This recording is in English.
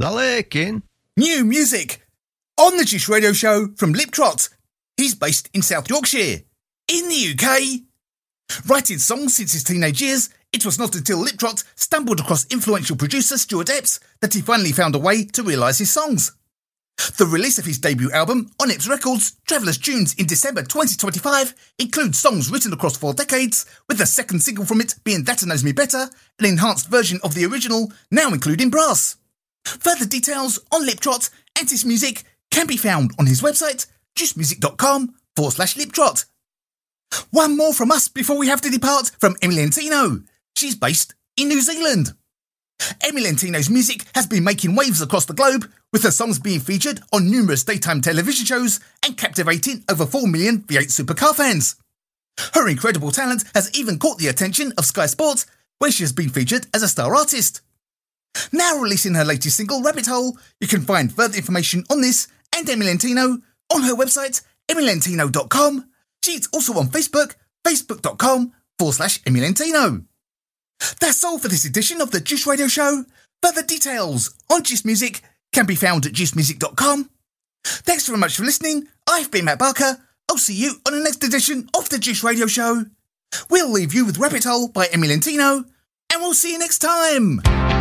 Zalekin. New music on the Juice Radio Show from Lip Trot. He's based in South Yorkshire, in the UK. Writing songs since his teenage years, it was not until Lip Trot stumbled across influential producer Stuart Epps that he finally found a way to realise his songs. The release of his debut album on Epps Records, Traveller's Tunes, in December 2025 includes songs written across 4 decades, with the second single from it being That Knows Me Better, an enhanced version of the original, now including brass. Further details on Lip Trot and his music can be found on his website, juicemusic.com/liptrot. One more from us before we have to depart from Emily Lentino. She's based in New Zealand. Emily Lentino's music has been making waves across the globe, with her songs being featured on numerous daytime television shows and captivating over 4 million V8 Supercar fans. Her incredible talent has even caught the attention of Sky Sports, where she has been featured as a star artist. Now releasing her latest single, Rabbit Hole, you can find further information on this and Emily Lentino on her website, emilylentino.com. She's also on Facebook, facebook.com/Emily Lentino. That's all for this edition of the Juice Radio Show. Further details on Juice Music can be found at juicemusic.com. Thanks very much for listening. I've been Matt Barker. I'll see you on the next edition of the Juice Radio Show. We'll leave you with Rabbit Hole by Emily Lentino, and we'll see you next time.